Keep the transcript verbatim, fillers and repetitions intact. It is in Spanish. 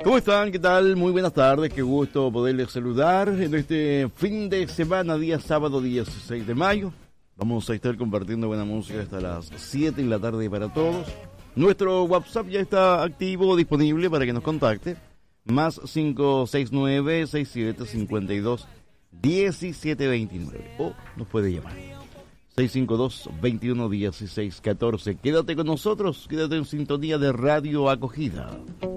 ¿Cómo están? ¿Qué tal? Muy buenas tardes, qué gusto poderles saludar en este fin de semana, día sábado dieciséis de mayo. Vamos a estar compartiendo buena música hasta las siete de la tarde para todos. Nuestro WhatsApp ya está activo, disponible para que nos contacte. Más cinco seis nueve, seis siete cinco dos, uno siete dos nueve. O nos puede llamar. seis cinco dos, dos uno, uno seis uno cuatro. Quédate con nosotros, quédate en sintonía de Radio Acogida.